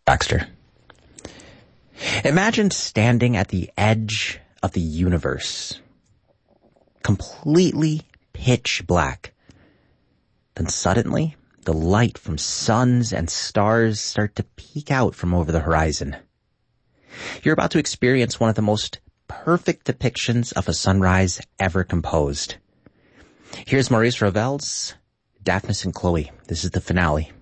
Baxter. Imagine standing at the edge of the universe, completely pitch black. Then suddenly, the light from suns and stars start to peek out from over the horizon. You're about to experience one of the most perfect depictions of a sunrise ever composed. Here's Maurice Ravel's Daphnis and Chloe. This is the finale.